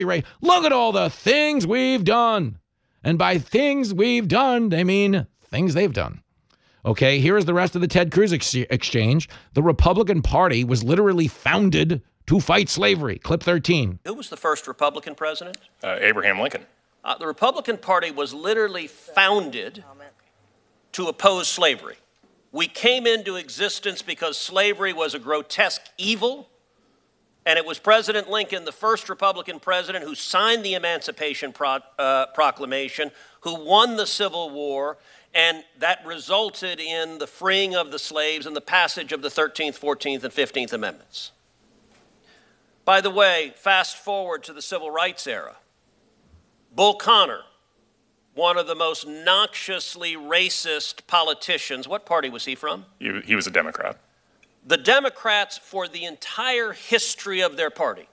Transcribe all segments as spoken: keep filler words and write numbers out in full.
right. Look at all the things we've done. And by things we've done, they mean things they've done. Okay, here is the rest of the Ted Cruz ex- exchange. The Republican Party was literally founded to fight slavery. Clip thirteen. Who was the first Republican president? Uh, Abraham Lincoln. Uh, the Republican Party was literally founded to oppose slavery. We came into existence because slavery was a grotesque evil, and it was President Lincoln, the first Republican president, who signed the Emancipation Pro- uh, Proclamation, who won the Civil War, and that resulted in the freeing of the slaves and the passage of the thirteenth, fourteenth, and fifteenth Amendments. By the way, fast forward to the Civil Rights era. Bull Connor, one of the most noxiously racist politicians, what party was he from? He, he was a Democrat. The Democrats, for the entire history of their party,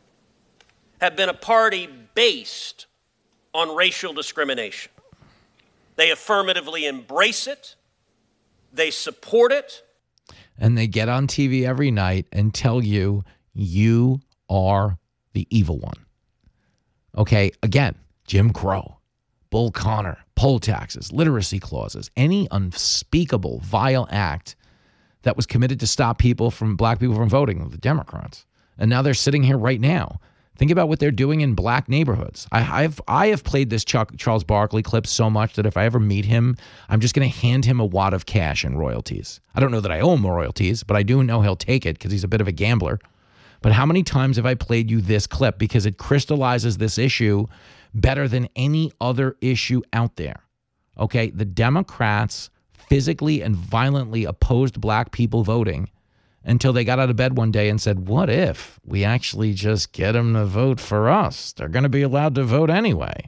have been a party based on racial discrimination. They affirmatively embrace it. They support it. And they get on T V every night and tell you, you are the evil one. Okay, again, Jim Crow, Bull Connor, poll taxes, literacy clauses, any unspeakable, vile act that was committed to stop people from, black people from voting, the Democrats. And now they're sitting here right now. Think about what they're doing in black neighborhoods. I, I've I have played this Chuck, Charles Barkley clip so much that if I ever meet him, I'm just going to hand him a wad of cash and royalties. I don't know that I owe him royalties, but I do know he'll take it because he's a bit of a gambler. But how many times have I played you this clip? Because it crystallizes this issue better than any other issue out there. Okay, the Democrats physically and violently opposed black people voting until they got out of bed one day and said, what if we actually just get them to vote for us? They're going to be allowed to vote anyway.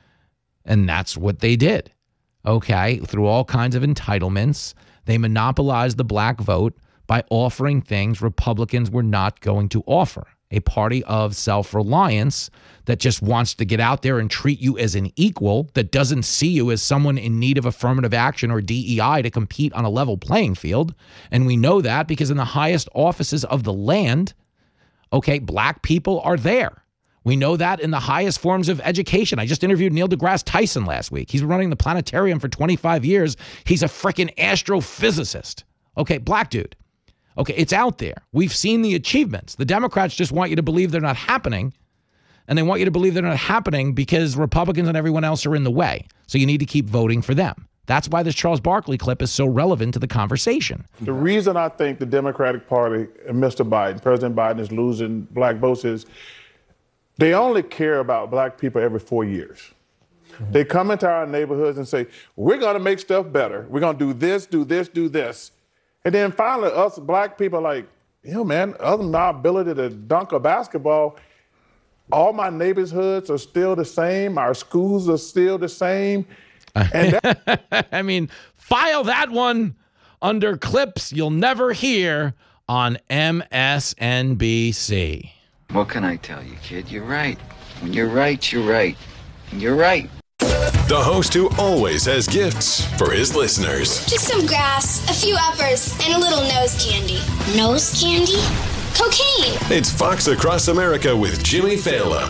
And that's what they did. Okay, through all kinds of entitlements, they monopolized the black vote by offering things Republicans were not going to offer. A party of self-reliance that just wants to get out there and treat you as an equal, that doesn't see you as someone in need of affirmative action or D E I to compete on a level playing field. And we know that because in the highest offices of the land, okay, black people are there. We know that in the highest forms of education. I just interviewed Neil deGrasse Tyson last week. He's been running the planetarium for twenty-five years. He's a freaking astrophysicist. Okay, black dude. Okay, it's out there. We've seen the achievements. The Democrats just want you to believe they're not happening, and they want you to believe they're not happening because Republicans and everyone else are in the way. So you need to keep voting for them. That's why this Charles Barkley clip is so relevant to the conversation. The reason I think the Democratic Party and Mister Biden, President Biden, is losing black votes is they only care about black people every four years. Mm-hmm. They come into our neighborhoods and say, we're going to make stuff better. We're going to do this, do this, do this. And then finally, us black people are like, you know, man, other than my ability to dunk a basketball, all my neighborhoods are still the same. Our schools are still the same. And that- I mean, file that one under clips you'll never hear on M S N B C. What can I tell you, kid? You're right. When you're right, you're right. And you're right. The host who always has gifts for his listeners. Just some grass, a few uppers, and a little nose candy. Nose candy? Cocaine. It's Fox Across America with Jimmy Fallon.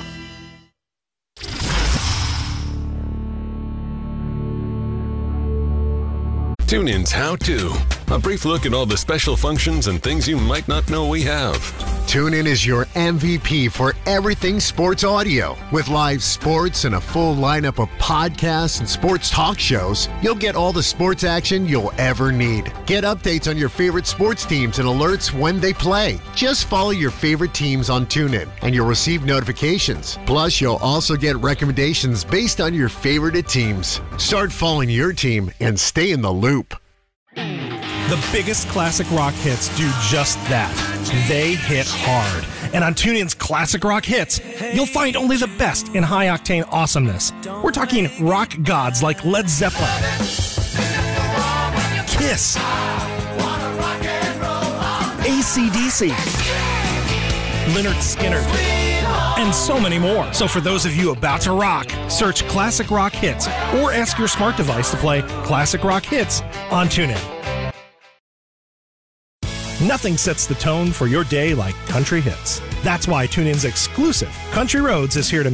TuneIn's How To. A brief look at all the special functions and things you might not know we have. TuneIn is your M V P for everything sports audio. With live sports and a full lineup of podcasts and sports talk shows, you'll get all the sports action you'll ever need. Get updates on your favorite sports teams and alerts when they play. Just follow your favorite teams on TuneIn, and you'll receive notifications. Plus, you'll also get recommendations based on your favorite teams. Start following your team and stay in the loop. The biggest classic rock hits do just that. They hit hard. And on TuneIn's Classic Rock Hits, you'll find only the best in high-octane awesomeness. We're talking rock gods like Led Zeppelin, Kiss, A C D C, Lynyrd Skynyrd, and so many more. So for those of you about to rock, search Classic Rock Hits or ask your smart device to play Classic Rock Hits on TuneIn. Nothing sets the tone for your day like country hits. That's why TuneIn's exclusive Country Roads is here to